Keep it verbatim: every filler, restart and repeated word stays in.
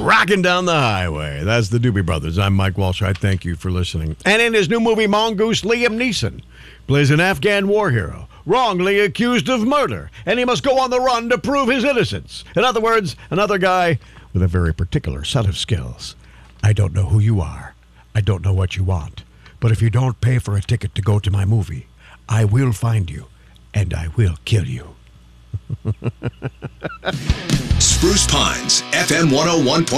rocking down the highway. That's the Doobie Brothers. I'm Mike Walsh. I thank you for listening. And in his new movie, Mongoose, Liam Neeson plays an Afghan war hero, wrongly accused of murder, and he must go on the run to prove his innocence. In other words, another guy with a very particular set of skills. I don't know who you are. I don't know what you want. But if you don't pay for a ticket to go to my movie, I will find you, and I will kill you. Spruce Pines, F M one oh one point five.